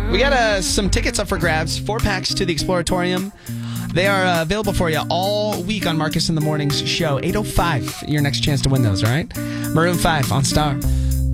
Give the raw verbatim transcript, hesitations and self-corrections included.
We got uh, some tickets up for grabs. Four packs to the Exploratorium. They are uh, available for you all week on Marcus in the Morning's show. eight oh five, your next chance to win those, all right? Maroon five on Star.